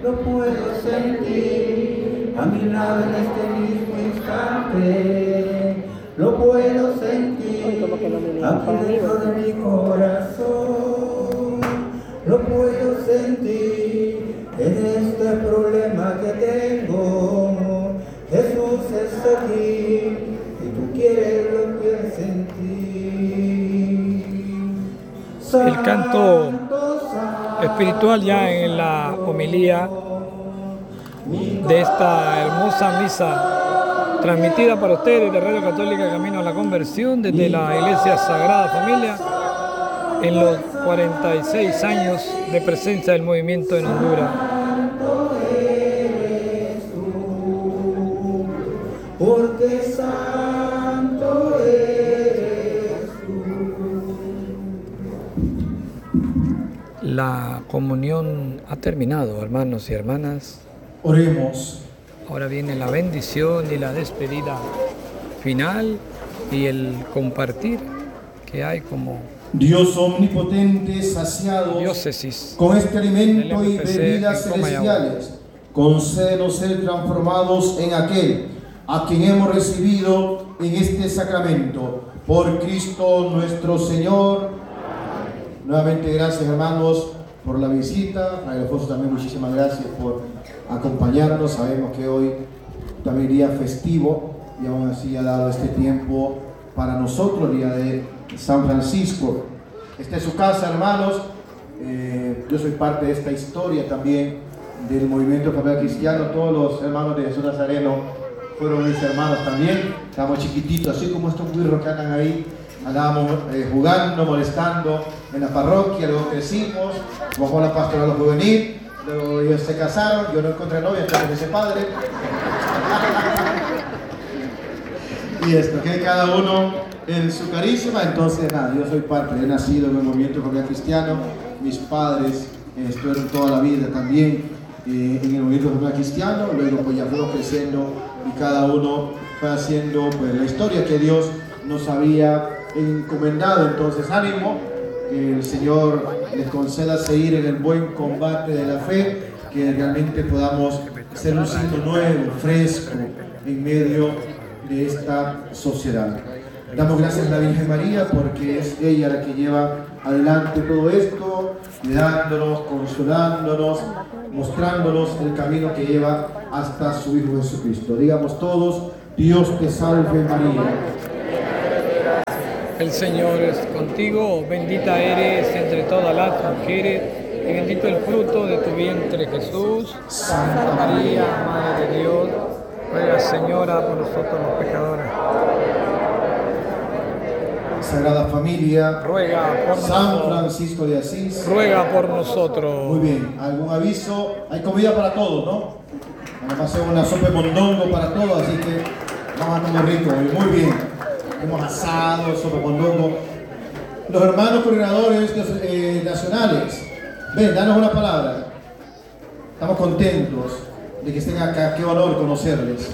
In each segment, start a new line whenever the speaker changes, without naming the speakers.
lo puedo sentir a mi lado en este mismo instante. Lo puedo sentir aquí dentro de mi corazón. Lo puedo sentir en este problema que tengo. Jesús está aquí y tú quieres lo que sentir.
El canto espiritual ya en la homilía de esta hermosa misa transmitida para ustedes de Radio Católica Camino a la Conversión desde la Iglesia Sagrada Familia en los 46 años de presencia del movimiento en Honduras.
Porque santo eres tú.
La comunión ha terminado, hermanos y hermanas.
Oremos.
Ahora viene la bendición y la despedida final y el compartir que hay como
Dios omnipotente, saciados
diócesis
con este alimento y
MFC
bebidas
en Comayagua.
celestiales, concédenos ser transformados en aquel a quien hemos recibido en este sacramento. Por Cristo nuestro Señor. Nuevamente gracias, hermanos, por la visita. A Alfonso también muchísimas gracias por acompañarnos. Sabemos que hoy también día festivo y aún así ha dado este tiempo para nosotros, día de San Francisco. Esta es su casa, hermanos. Yo soy parte de esta historia también del movimiento familiar cristiano. Todos los hermanos de Jesús Nazareno fueron mis hermanos también. Estábamos chiquititos, así como estos burros que andan ahí. Andábamos jugando, molestando en la parroquia, luego crecimos, bajó la pastoral juvenil, luego ellos se casaron, yo no encontré novia, entonces ese padre. Y esto, que cada uno en su carisma. Entonces nada, yo soy parte, he nacido en el movimiento familiar cristiano, mis padres estuvieron toda la vida también en el movimiento familiar cristiano, luego pues ya fuimos creciendo y cada uno fue haciendo pues la historia que Dios nos había encomendado. Entonces ánimo, que el Señor les conceda seguir en el buen combate de la fe, que realmente podamos ser un signo nuevo, fresco en medio de esta sociedad. Damos gracias a la Virgen María porque es ella la que lleva adelante todo esto, cuidándonos, consolándonos, mostrándonos el camino que lleva hasta su Hijo Jesucristo. Digamos todos: Dios te salve María.
El Señor es contigo, bendita eres entre todas las mujeres y bendito el fruto de tu vientre Jesús. Santa María, Madre de Dios, ruega Señora por nosotros los pecadores.
Sagrada Familia,
Ruega por
San
nosotros.
Francisco de Asís,
Ruega por nosotros.
Muy bien, ¿algún aviso? Hay comida para todos, ¿no? Además hacemos una sopa de mondongo para todos, así que vamos a comer rico. Muy bien, hemos asado, sopa de mondongo. Los hermanos coordinadores nacionales, ven, danos una palabra. Estamos contentos de que estén acá, qué honor conocerles.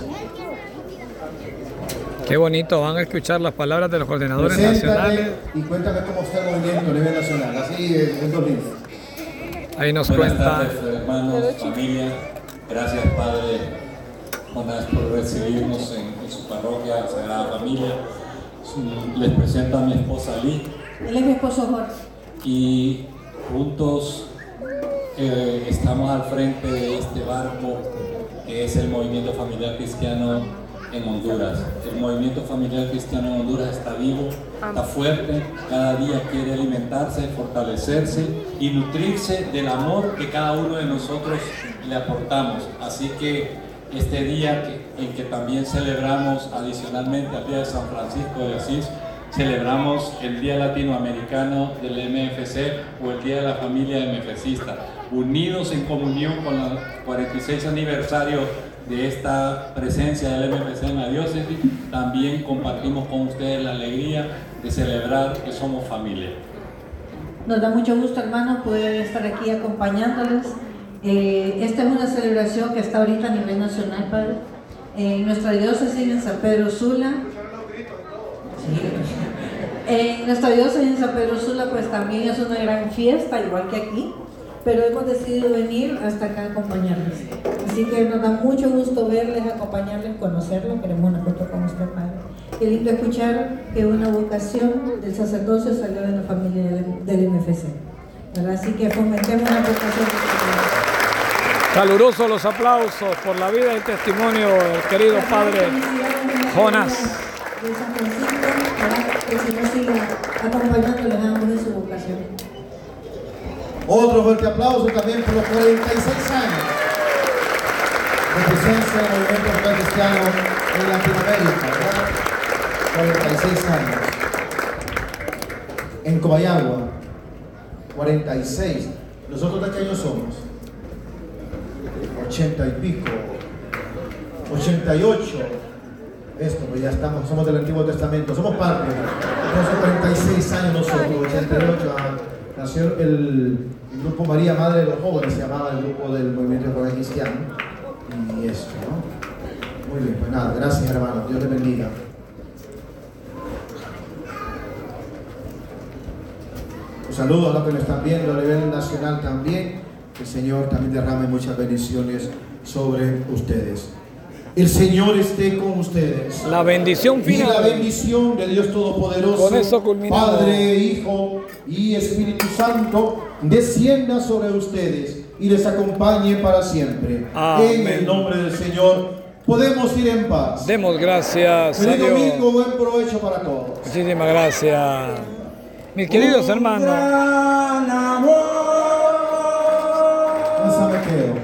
Qué bonito, van a escuchar las palabras de los coordinadores
Preséntate
nacionales.
y cuéntame cómo está el movimiento a nivel nacional, así en 2 líneas.
Ahí nos
Buenas
cuenta.
tardes, hermanos, familia. Gracias, Padre Jonás, por recibirnos en su parroquia, Sagrada Familia. Les presento a mi esposa Lee.
Él es mi esposo Jorge.
Y juntos estamos al frente de este barco que es el Movimiento Familiar Cristiano en Honduras. El Movimiento Familiar Cristiano en Honduras está vivo, está fuerte, cada día quiere alimentarse, fortalecerse y nutrirse del amor que cada uno de nosotros le aportamos. Así que este día en que también celebramos, adicionalmente al Día de San Francisco de Asís, celebramos el Día Latinoamericano del MFC o el Día de la Familia MFCista, unidos en comunión con el 46 aniversario de esta presencia del MFC en la diócesis. También compartimos con ustedes la alegría de celebrar que somos familia.
Nos da mucho gusto, hermanos, poder estar aquí acompañándoles. Esta es una celebración que está ahorita a nivel nacional, Padre. En nuestra diócesis en San Pedro Sula. En nuestra diócesis en San Pedro Sula pues también es una gran fiesta, igual que aquí. pero hemos decidido venir hasta acá a acompañarles. Así que nos da mucho gusto verles, acompañarles, conocerlos. Queremos una foto con usted, padre. Qué lindo escuchar que una vocación del sacerdocio salió de la familia del MFC, ¿verdad? Así que fomentemos una vocación.
Calurosos los aplausos por la vida y el testimonio del querido padre Jonás.
De San Francisco, que si no siga acompañándoles a ambos en su vocación.
Otro fuerte aplauso también por los 46 años de presencia del movimiento familiar cristiano en Latinoamérica, ¿verdad? 46 años. En Comayagua, 46. ¿Nosotros de qué años somos? 80 y pico. 88. Esto, pues ya estamos, somos del Antiguo Testamento, somos parte. Entonces 46 años nosotros, 88. Nació el grupo María Madre de los Jóvenes, se llamaba el grupo del movimiento familiar cristiano. Y esto, ¿no? Muy bien, pues nada, gracias hermano, Dios te bendiga. Un saludo a los que nos están viendo a nivel nacional también. Que el Señor también derrame muchas bendiciones sobre ustedes. El Señor esté con ustedes.
La bendición final.
Y la bendición de Dios Todopoderoso,
Con eso culminamos.
Padre, Hijo y Espíritu Santo, descienda sobre ustedes y les acompañe para siempre.
Amén.
En el nombre del Señor, podemos ir en paz.
Demos gracias a
Feliz
Dios.
domingo, buen provecho para todos.
Muchísimas gracias. Mis queridos hermanos,
Esa me quedo.